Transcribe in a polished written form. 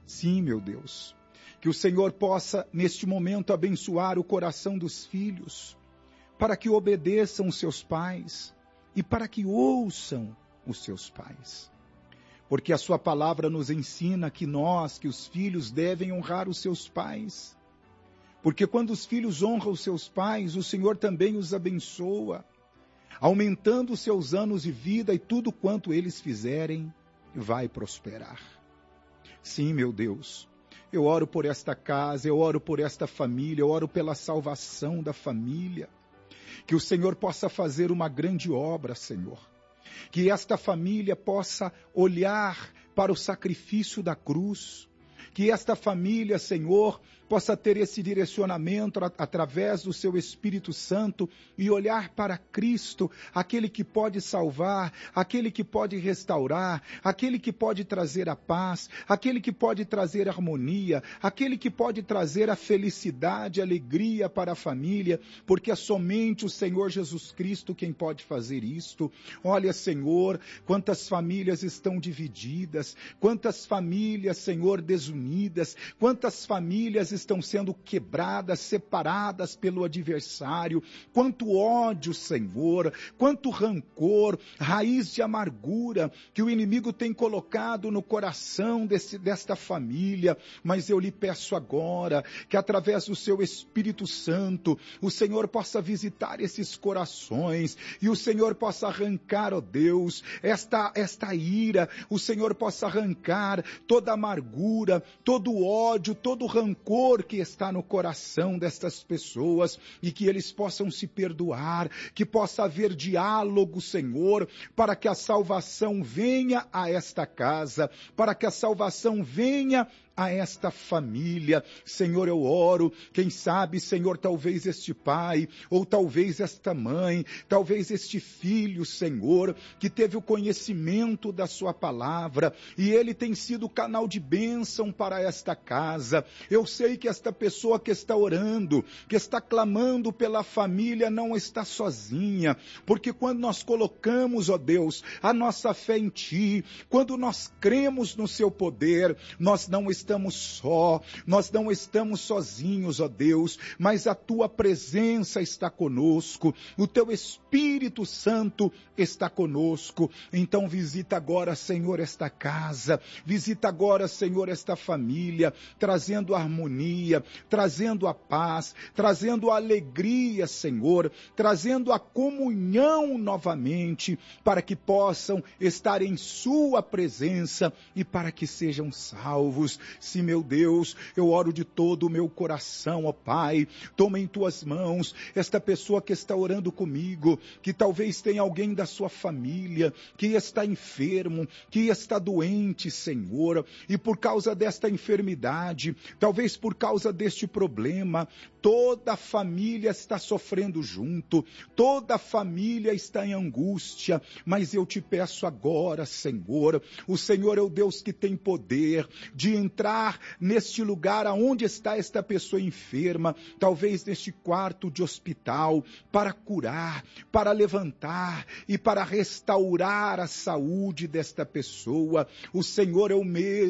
Sim, meu Deus, que o Senhor possa, neste momento, abençoar o coração dos filhos, para que obedeçam os seus pais e para que ouçam os seus pais. Porque a sua palavra nos ensina que os filhos, devem honrar os seus pais. Porque quando os filhos honram os seus pais, o Senhor também os abençoa, aumentando os seus anos de vida, e tudo quanto eles fizerem vai prosperar. Sim, meu Deus, eu oro por esta casa, eu oro por esta família, eu oro pela salvação da família. Que o Senhor possa fazer uma grande obra, Senhor. Que esta família possa olhar para o sacrifício da cruz. Que esta família, Senhor, possa ter esse direcionamento através do seu Espírito Santo e olhar para Cristo, aquele que pode salvar, aquele que pode restaurar, aquele que pode trazer a paz, aquele que pode trazer harmonia, aquele que pode trazer a felicidade, a alegria para a família, porque é somente o Senhor Jesus Cristo quem pode fazer isto. Olha, Senhor, quantas famílias estão divididas, quantas famílias, Senhor, desunidas, quantas famílias estão sendo quebradas, separadas pelo adversário, quanto ódio, Senhor, quanto rancor, raiz de amargura que o inimigo tem colocado no coração desta família. Mas eu lhe peço agora que através do seu Espírito Santo, o Senhor possa visitar esses corações e o Senhor possa arrancar, ó Deus, esta ira, o Senhor possa arrancar toda amargura, todo ódio, todo rancor que está no coração destas pessoas, e que eles possam se perdoar, que possa haver diálogo, Senhor, para que a salvação venha a esta casa, para que a salvação venha a esta família. Senhor, eu oro, quem sabe, Senhor, talvez este pai, ou talvez esta mãe, talvez este filho, Senhor, que teve o conhecimento da sua palavra, e ele tem sido canal de bênção para esta casa. Eu sei que esta pessoa que está orando, que está clamando pela família, não está sozinha, porque quando nós colocamos, ó Deus, a nossa fé em Ti, quando nós cremos no Seu poder, nós não estamos só, nós não estamos sozinhos, ó Deus, mas a Tua presença está conosco, o Teu Espírito Santo está conosco. Então visita agora, Senhor, esta casa, visita agora, Senhor, esta família, trazendo harmonia, trazendo a paz, trazendo a alegria, Senhor, trazendo a comunhão novamente, para que possam estar em Sua presença e para que sejam salvos. Sim, meu Deus, eu oro de todo o meu coração, ó Pai, toma em Tuas mãos esta pessoa que está orando comigo, que talvez tenha alguém da sua família que está enfermo, que está doente, Senhor, e por causa desta enfermidade, talvez por causa deste problema, toda a família está sofrendo junto, toda a família está em angústia, mas eu te peço agora, Senhor, o Senhor é o Deus que tem poder de entrar neste lugar aonde está esta pessoa enferma, talvez neste quarto de hospital, para curar, para levantar e para restaurar a saúde desta pessoa. O Senhor é o mesmo